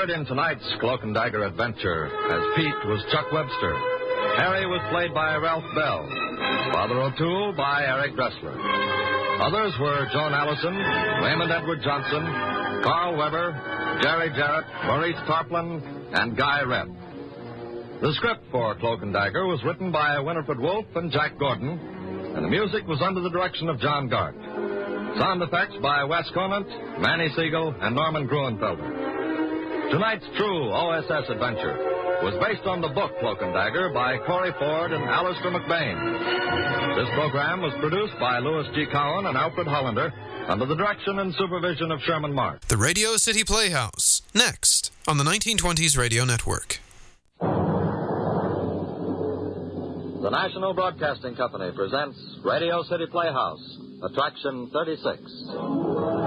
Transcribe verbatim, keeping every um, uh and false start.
Heard in tonight's Cloak and Dagger adventure as Pete was Chuck Webster. Harry was played by Ralph Bell. Father O'Toole by Eric Dressler. Others were Joan Allison, Raymond Edward Johnson, Carl Weber, Jerry Jarrett, Maurice Tarplin, and Guy Rebb. The script for Cloak and Dagger was written by Winifred Wolfe and Jack Gordon, and the music was under the direction of John Gart. Sound effects by Wes Conant, Manny Siegel, and Norman Gruenfelder. Tonight's true O S S adventure was based on the book Cloak and Dagger by Corey Ford and Alistair McBain. This program was produced by Louis G. Cowan and Alfred Hollander under the direction and supervision of Sherman Mark. The Radio City Playhouse, next on the nineteen twenties Radio Network. The National Broadcasting Company presents Radio City Playhouse, Attraction thirty-six.